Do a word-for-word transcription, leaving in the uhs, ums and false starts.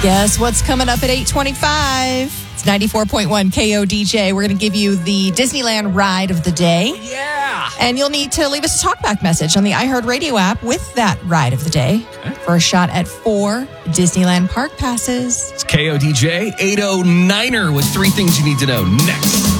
Guess what's coming up at eight twenty-five? It's ninety-four point one K O D J. We're going to give you the Disneyland ride of the day. Yeah. And you'll need to leave us a talkback message on the iHeartRadio app with that ride of the day okay. for a shot at four Disneyland Park passes. It's K O D J eight oh niner with three things you need to know next.